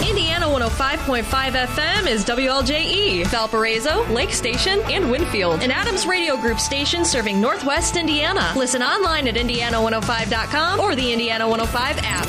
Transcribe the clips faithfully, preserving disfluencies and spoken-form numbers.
Indiana one oh five point five F M is W L J E, Valparaiso, Lake Station, and Winfield, an Adams Radio Group station serving Northwest Indiana. Listen online at indiana one oh five dot com or the Indiana one oh five app.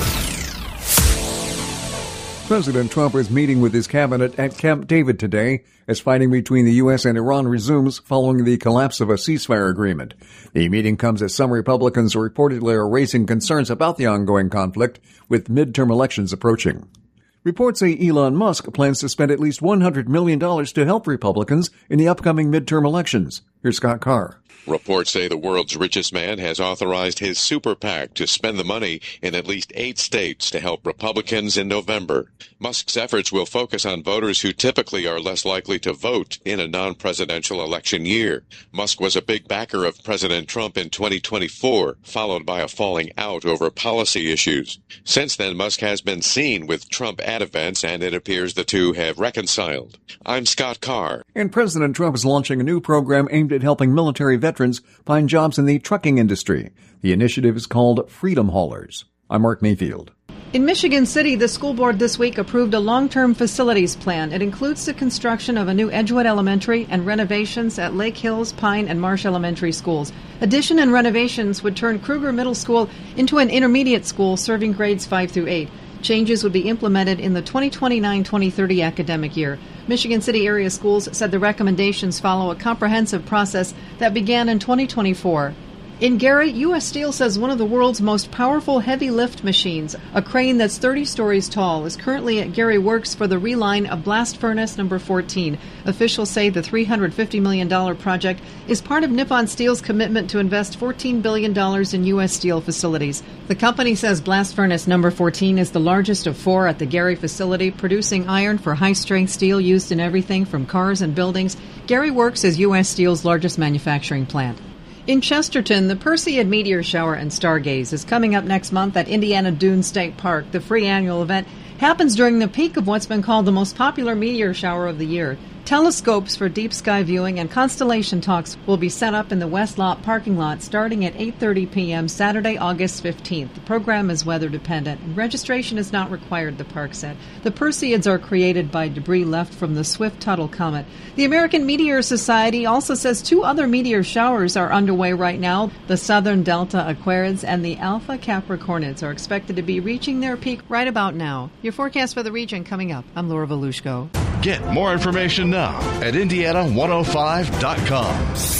President Trump is meeting with his cabinet at Camp David today as fighting between the U S and Iran resumes following the collapse of a ceasefire agreement. The meeting comes as some Republicans reportedly are raising concerns about the ongoing conflict with midterm elections approaching. Reports say Elon Musk plans to spend at least one hundred million dollars to help Republicans in the upcoming midterm elections. Here's Scott Carr. Reports say the world's richest man has authorized his super PAC to spend the money in at least eight states to help Republicans in November. Musk's efforts will focus on voters who typically are less likely to vote in a non-presidential election year. Musk was a big backer of President Trump in twenty twenty-four, followed by a falling out over policy issues. Since then, Musk has been seen with Trump at events, and it appears the two have reconciled. I'm Scott Carr. And President Trump is launching a new program aimed at helping military veterans find jobs in the trucking industry. The initiative is called Freedom Haulers. I'm Mark Mayfield. In Michigan City, the school board this week approved a long-term facilities plan. It includes the construction of a new Edgewood Elementary and renovations at Lake Hills, Pine, and Marsh Elementary schools. Addition and renovations would turn Kruger Middle School into an intermediate school serving grades five through eight. Changes would be implemented in the twenty twenty-nine twenty thirty academic year. Michigan City area schools said the recommendations follow a comprehensive process that began in twenty twenty-four. In Gary, U S Steel says one of the world's most powerful heavy lift machines, a crane that's thirty stories tall, is currently at Gary Works for the reline of blast furnace number fourteen. Officials say the three hundred fifty million dollars project is part of Nippon Steel's commitment to invest fourteen billion dollars in U S Steel facilities. The company says blast furnace number fourteen is the largest of four at the Gary facility, producing iron for high-strength steel used in everything from cars and buildings. Gary Works is U S Steel's largest manufacturing plant. In Chesterton, the Perseid Meteor Shower and Stargaze is coming up next month at Indiana Dunes State Park. The free annual event happens during the peak of what's been called the most popular meteor shower of the year. Telescopes for deep sky viewing and constellation talks will be set up in the West Lot parking lot starting at eight thirty p.m. Saturday, August fifteenth. The program is weather dependent and registration is not required, the park said. The Perseids are created by debris left from the Swift-Tuttle comet. The American Meteor Society also says two other meteor showers are underway right now. The Southern Delta Aquarids and the Alpha Capricornids are expected to be reaching their peak right about now. Your forecast for the region coming up. I'm Laura Volushko. Get more information now at indiana one oh five dot com.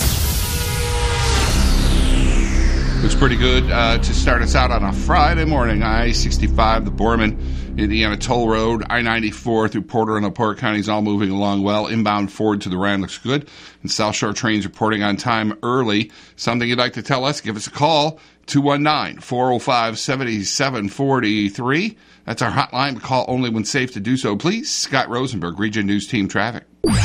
Looks pretty good uh, to start us out on a Friday morning. I sixty-five, the Borman, Indiana Toll Road, I ninety-four through Porter and LaPorte counties all moving along well. Inbound Ford to the Rand looks good. And South Shore trains reporting on time early. Something you'd like to tell us, give us a call, two one nine, four oh five, seven seven four three. That's our hotline. Call only when safe to do so, please. Scott Rosenberg, Region News Team Traffic.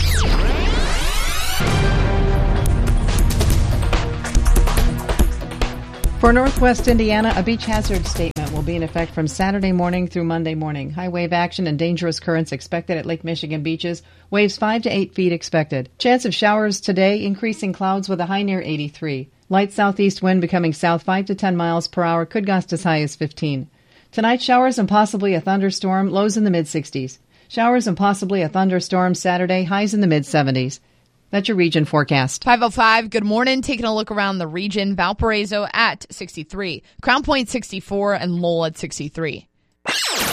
For Northwest Indiana, a beach hazard statement will be in effect from Saturday morning through Monday morning. High wave action and dangerous currents expected at Lake Michigan beaches. Waves five to eight feet expected. Chance of showers today, increasing clouds with a high near eighty-three. Light southeast wind becoming south five to ten miles per hour, could gust as high as fifteen. Tonight, showers and possibly a thunderstorm, lows in the mid-sixties. Showers and possibly a thunderstorm Saturday, highs in the mid-seventies. That's your region forecast. five oh five, good morning. Taking a look around the region. Valparaiso at sixty-three. Crown Point sixty-four and Lowell at sixty-three.